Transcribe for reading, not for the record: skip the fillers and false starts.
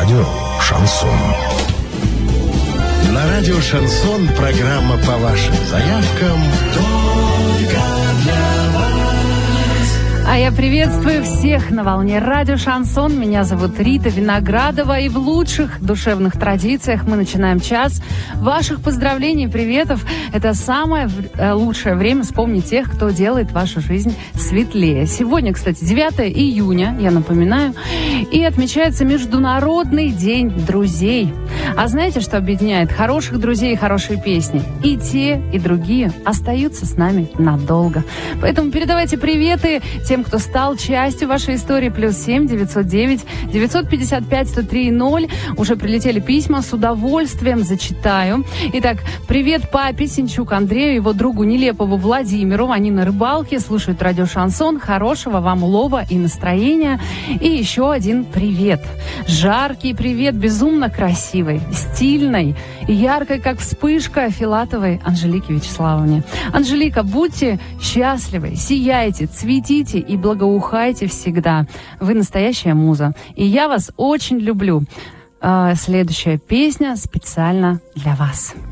радио «Шансон». На радио «Шансон» программа по вашим заявкам только для вас. А я приветствую всех на волне радио «Шансон». Меня зовут Рита Виноградова. И в лучших душевных традициях мы начинаем час ваших поздравлений и приветов. Это самое лучшее время вспомнить тех, кто делает вашу жизнь светлее. Сегодня, кстати, 9 июня, я напоминаю, и отмечается Международный день друзей. А знаете, что объединяет хороших друзей и хорошие песни? И те, и другие остаются с нами надолго. Поэтому передавайте приветы тем, кто стал частью вашей истории. +7 909 955 103 0. Уже прилетели письма, с удовольствием зачитаю. Итак, привет папе Синчук Андрею, его другу Нелепову Владимиру. Они на рыбалке, слушают радио «Шансон». Хорошего вам улова и настроения. И еще один привет. Жаркий привет, безумно красивый, стильной и яркой, как вспышка, Филатовой Анжелике Вячеславовне. Анжелика, будьте счастливы, сияйте, цветите и благоухайте всегда. Вы настоящая муза. И я вас очень люблю. Следующая песня специально для вас.